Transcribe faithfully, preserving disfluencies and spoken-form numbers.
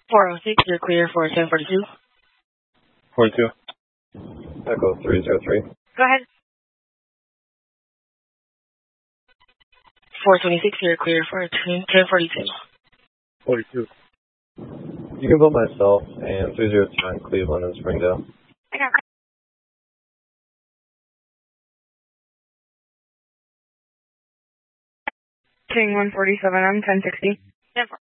four oh six, you're clear for ten forty-two. forty-two. Echo three zero three. Go ahead. four twenty-six, you're clear for ten forty-two. forty-two. You can put myself and three zero two nine Cleveland and Springdale. I got King one forty-seven, I'm ten sixty. ten